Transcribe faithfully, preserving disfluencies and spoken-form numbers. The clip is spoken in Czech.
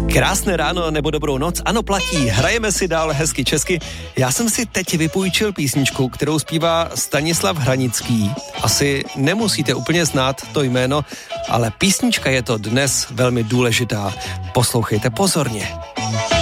Krásné ráno nebo dobrou noc, ano platí, hrajeme si dál hezky česky. Já jsem si teď vypůjčil písničku, kterou zpívá Stanislav Hranický. Asi nemusíte úplně znát to jméno, ale písnička je to dnes velmi důležitá. Poslouchejte pozorně.